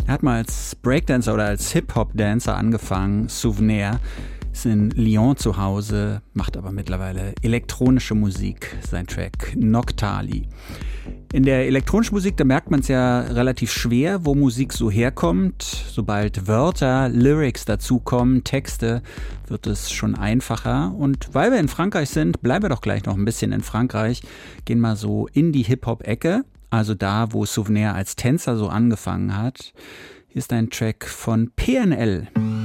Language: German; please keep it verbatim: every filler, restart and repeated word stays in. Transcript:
Er hat mal als Breakdancer oder als Hip-Hop-Dancer angefangen, Souvenir, ist in Lyon zu Hause, macht aber mittlerweile elektronische Musik, sein Track Noctali. In der elektronischen Musik, da merkt man es ja relativ schwer, wo Musik so herkommt. Sobald Wörter, Lyrics dazukommen, Texte, wird es schon einfacher. Und weil wir in Frankreich sind, bleiben wir doch gleich noch ein bisschen in Frankreich, gehen mal so in die Hip-Hop-Ecke, also da, wo Souvenir als Tänzer so angefangen hat. Hier ist ein Track von P N L.